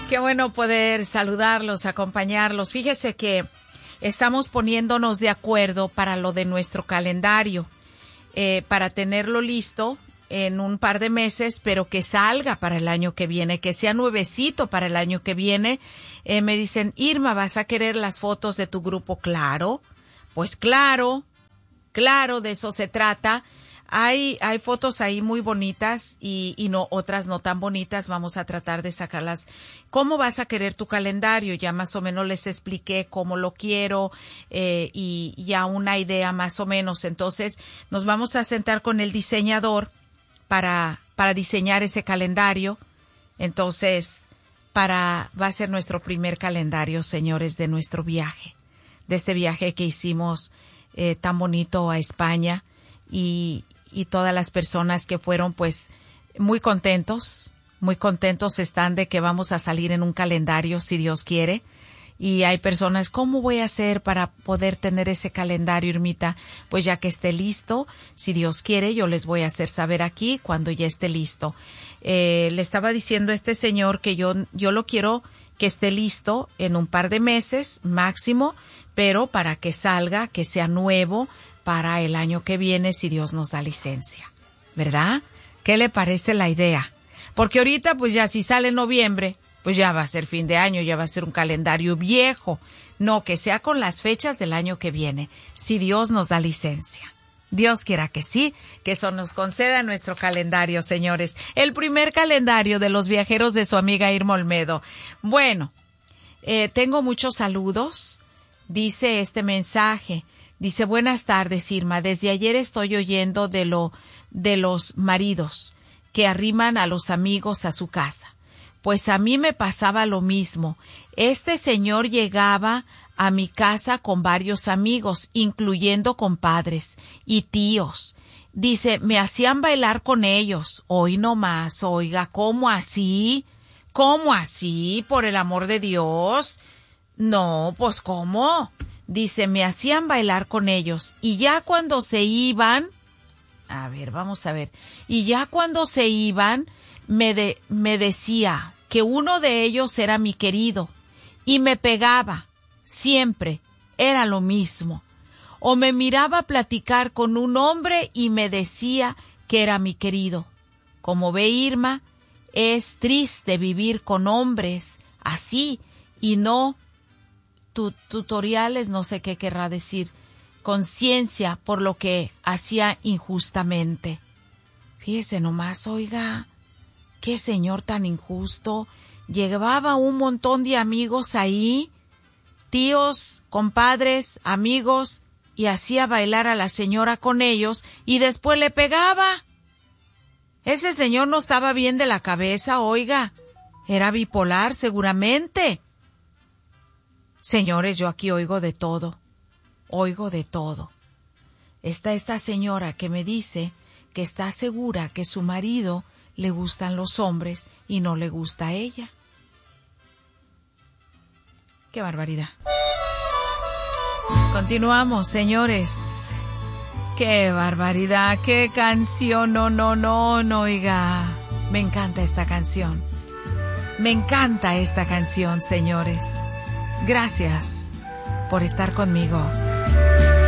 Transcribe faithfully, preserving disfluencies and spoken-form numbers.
Qué bueno poder saludarlos, acompañarlos. Fíjese que estamos poniéndonos de acuerdo para lo de nuestro calendario, eh, para tenerlo listo en un par de meses, pero que salga para el año que viene, que sea nuevecito para el año que viene. Eh, me dicen, Irma, ¿vas a querer las fotos de tu grupo? Claro, pues claro, claro, de eso se trata. Hay, hay fotos ahí muy bonitas y, y no, otras no tan bonitas. Vamos a tratar de sacarlas. ¿Cómo vas a querer tu calendario? Ya más o menos les expliqué cómo lo quiero, eh, y ya una idea más o menos. Entonces, nos vamos a sentar con el diseñador para, para diseñar ese calendario. Entonces, para, va a ser nuestro primer calendario, señores, de nuestro viaje, de este viaje que hicimos, eh, tan bonito a España. Y, y todas las personas que fueron, pues, muy contentos, muy contentos están de que vamos a salir en un calendario, si Dios quiere. Y hay personas, ¿cómo voy a hacer para poder tener ese calendario, Irmita? Pues ya que esté listo, si Dios quiere, yo les voy a hacer saber aquí cuando ya esté listo. Eh, le estaba diciendo a este señor que yo, yo lo quiero que esté listo en un par de meses máximo, pero para que salga, que sea nuevo, para el año que viene, si Dios nos da licencia, ¿verdad? ¿Qué le parece la idea? Porque ahorita, pues ya si sale en noviembre, pues ya va a ser fin de año, ya va a ser un calendario viejo. No, que sea con las fechas del año que viene, si Dios nos da licencia. Dios quiera que sí, que eso nos conceda nuestro calendario, señores. El primer calendario de los viajeros de su amiga Irma Olmedo. Bueno, eh, tengo muchos saludos. Dice este mensaje. Dice, buenas tardes, Irma. Desde ayer estoy oyendo de lo, de los maridos que arriman a los amigos a su casa. Pues a mí me pasaba lo mismo. Este señor llegaba a mi casa con varios amigos, incluyendo compadres y tíos. Dice, me hacían bailar con ellos. Hoy no más, oiga, ¿cómo así? ¿Cómo así? Por el amor de Dios. No, pues ¿cómo? Dice, me hacían bailar con ellos y ya cuando se iban, a ver, vamos a ver, y ya cuando se iban, me, de, me decía que uno de ellos era mi querido y me pegaba, siempre, era lo mismo. O me miraba platicar con un hombre y me decía que era mi querido. Como ve Irma, es triste vivir con hombres así y no tutoriales, no sé qué querrá decir, conciencia por lo que hacía injustamente. Fíjese nomás, oiga, qué señor tan injusto. Llevaba un montón de amigos ahí, tíos, compadres, amigos, y hacía bailar a la señora con ellos y después le pegaba. Ese señor no estaba bien de la cabeza, oiga, era bipolar seguramente. Señores, yo aquí oigo de todo, oigo de todo. Está esta señora que me dice que está segura que su marido le gustan los hombres y no le gusta a ella. ¡Qué barbaridad! Continuamos, señores. ¡Qué barbaridad! ¡Qué canción! No, no, no, no, oiga. Me encanta esta canción. Me encanta esta canción, señores. Gracias por estar conmigo.